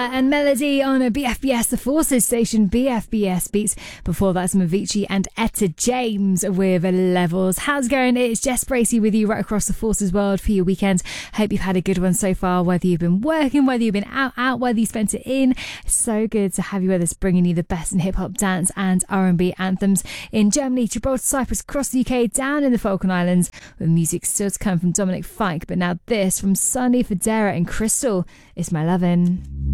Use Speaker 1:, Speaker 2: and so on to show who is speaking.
Speaker 1: And Melody on a BFBS, the Forces station, BFBS Beats. Before that, some Avicii and Etta James with Levels. How's it going? It's Jess Bracey with you right across the Forces world for your weekend. Hope you've had a good one so far, whether you've been working, whether you've been out, whether you spent it in. It's so good to have you with us, bringing you the best in hip-hop, dance and R&B anthems in Germany, Gibraltar, Cyprus, across the UK, down in the Falkland Islands, with music still to come from Dominic Fike. But now this from Sunny Federa and Crystal is My Lovin'.